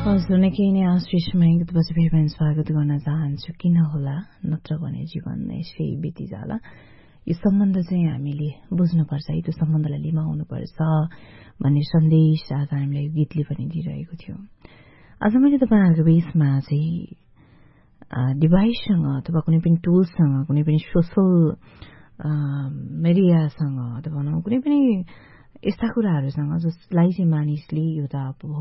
हजुर केही नै आश्रेषमा एकदपछि फेरि पनि स्वागत गर्न चाहन्छु। किन होला नत्र भने जीवन यसै बिति जाला। यो सम्बन्ध चाहिँ हामीले बुझ्नुपर्छ है, त्यो सम्बन्धलाई लिमाउनुपर्छ भन्ने सन्देश आज हामीलाई यो गीतले पनि दिइरहेको थियो। आज मैले तपाईँहरूको बीचमा चाहिँ डिभाइससँग अथवा कुनै पनि टुलसँग, कुनै पनि सोसल मिडियासँग अथवा कुनै पनि यस्ता कुराहरूसँग जसलाई चाहिँ मानिसले एउटा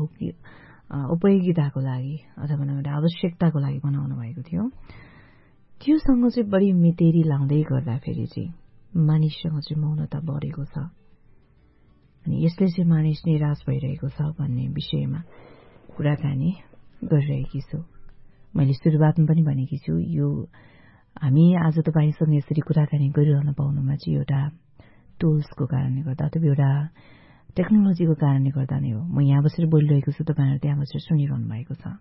उपयोगिताको लागि अथवा एउटा आवश्यकताको लागि बनाउनु भएको थियो, त्योसँग चाहिँ बढी मितेरी लाउँदै गर्दाखेरि चाहिँ मानिससँग चाहिँ मौनता बढेको छ अनि यसले चाहिँ मानिस निराश भइरहेको छ भन्ने विषयमा कुराकानी गरिरहेकी छु। मैले सुरुवातमा पनि भनेकी छु, यो हामी आज तपाईसँग यसरी कुराकानी गरिरहन पाउनुमा चाहिँ एउटा टुल्सको कारणले गर्दा अथवा एउटा टेक्नोलोजीको कारणले गर्दा नै हो। म यहाँ बसेर बोलिरहेको छु, तपाईँहरू त्यहाँ बसेर सुनिरहनु भएको छ।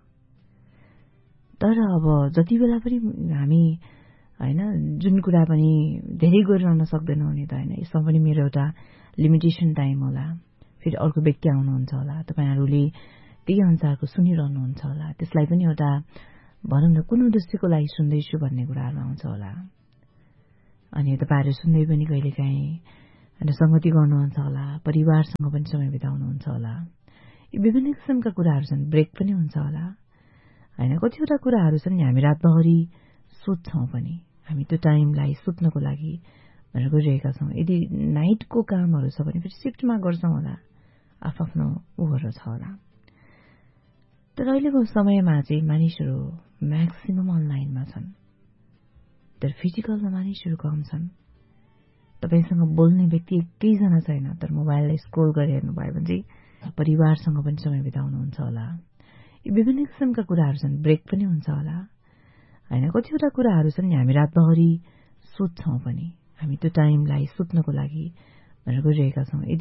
तर अब जति बेला पनि हामी होइन जुन कुरा पनि धेरै गरिरहन सक्दैनौँ भने त होइन, यसमा पनि मेरो एउटा लिमिटेसन टाइम होला, फेरि अर्को व्यक्ति आउनुहुन्छ होला, तपाईँहरूले त्यही अनुसारको सुनिरहनुहुन्छ होला, त्यसलाई पनि एउटा भनौँ न कुन उद्देश्यको लागि सुन्दैछु भन्ने कुराहरू आउँछ होला। अनि तपाईँहरू सुन्दै पनि कहिलेकाहीँ होइन संगति गर्नुहुन्छ होला, परिवारसँग पनि समय बिताउनुहुन्छ होला, यी विभिन्न किसिमका कुराहरू छन्। ब्रेक पनि हुन्छ होला होइन। कतिवटा कुराहरू छन् हामी रातभरि सोध्छौँ पनि, हामी त्यो टाइमलाई सुत्नको लागि भनेर गरिरहेका छौँ। यदि नाइटको कामहरू छ भने फेरि सिफ्टमा गर्छौँ होला, आफ्नो उहरू छ होला। तर अहिलेको समयमा चाहिँ मानिसहरू म्याक्सिमम अनलाइनमा छन्, तर फिजिकलमा मानिसहरू कम छन्। तपाईसँग बोल्ने व्यक्ति एकैजना छैन, तर मोबाइललाई स्क्रोल गरिहेर्नु भयो भने चाहिँ परिवारसँग पनि समय बिताउनुहुन्छ होला। यी विभिन्न किसिमका कुराहरू छन्। ब्रेक पनि हुन्छ होला होइन। कतिवटा कुराहरू छन् हामी रातभरि सोध्छौँ पनि, हामी त्यो टाइमलाई सुत्नको लागि भनेर गरिरहेका छौँ।